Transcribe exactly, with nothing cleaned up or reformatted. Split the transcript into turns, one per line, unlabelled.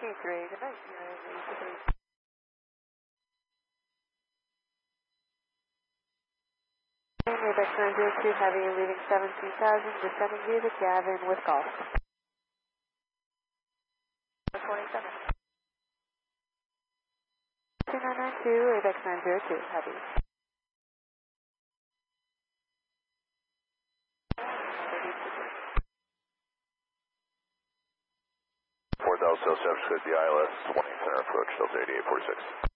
K three, good night. You're Apex nine zero two Heavy, leaving seventeen thousand, descending via the Gavin with golf. twenty-seven. two nine nine two, Apex nine zero two Heavy.
four thousand seven, the I L S, one eight center approach, Delta eighty-eight forty-six.